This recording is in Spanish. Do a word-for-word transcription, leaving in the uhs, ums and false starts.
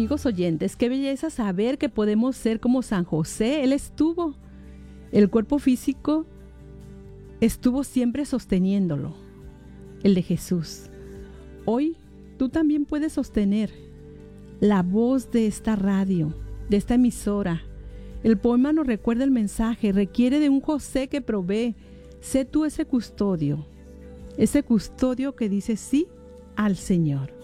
amigos oyentes, qué belleza saber que podemos ser como San José. Él estuvo, el cuerpo físico estuvo siempre sosteniéndolo, el de Jesús. Hoy tú también puedes sostener la voz de esta radio, de esta emisora. El poema nos recuerda el mensaje, requiere de un José que provee. Sé tú ese custodio, ese custodio que dice sí al Señor.